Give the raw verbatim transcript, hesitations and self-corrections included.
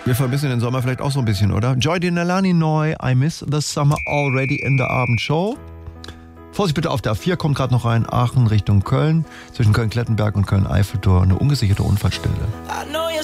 Wir vermissen den Sommer vielleicht auch so ein bisschen, oder? Joy Denalani neu, I miss the summer already in the Abendshow. Vorsicht bitte auf der A vier, kommt gerade noch rein, Aachen Richtung Köln, zwischen Köln-Klettenberg und Köln-Eiffeltor, eine ungesicherte Unfallstelle. I know you're